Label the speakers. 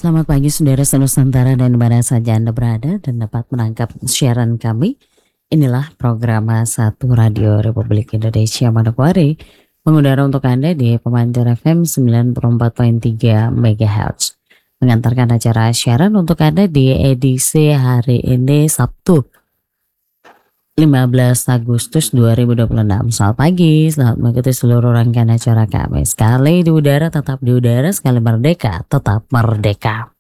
Speaker 1: Selamat pagi saudara Nusantara dan dimana saja Anda berada dan dapat menangkap siaran kami. Inilah program Satu Radio Republik Indonesia Manokwari mengudara untuk Anda di Pemancar FM 94.3 MHz. Mengantarkan acara siaran untuk Anda di edisi hari ini Sabtu 15 Agustus 2026. Selamat pagi, selamat mengikuti seluruh rangkaian acara kami. Sekali di udara tetap di udara, sekali merdeka tetap merdeka.